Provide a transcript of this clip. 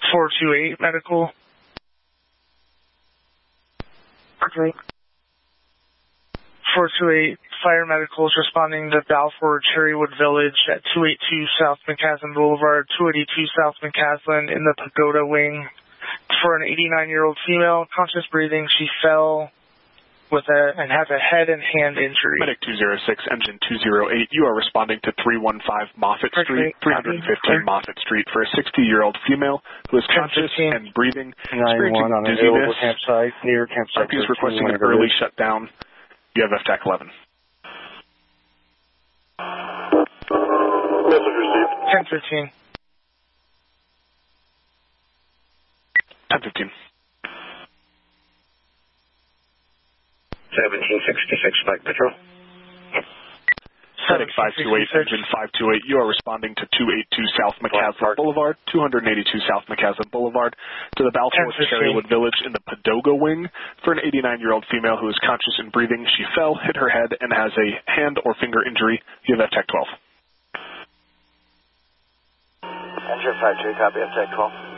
428 medical. Okay. 428 Fire Medical is responding to Balfour Cherrywood Village at 282 South McCaslin Boulevard, 282 South McCaslin in the Pagoda Wing for an 89-year-old female, conscious breathing. She fell and has a head and hand injury. Medic 206, engine 208, you are responding to 315 Moffett Street, 315 Moffett Street for a 60-year-old female who is conscious and breathing, experiencing dizziness. Campsite, near campsite. RP is requesting an early shutdown. You have FTAC 11. Message received. 1015. 1015. 1766 Mike Patrol. Medic 528, engine 528, you are responding to 282 South McCaslin Boulevard, 282 South McCaslin Boulevard, to the Balfour Cherrywood Village in the Pagoda Wing for an 89-year-old female who is conscious and breathing. She fell, hit her head, and has a hand or finger injury. You have FTAC 12. Engine 52, copy FTAC 12.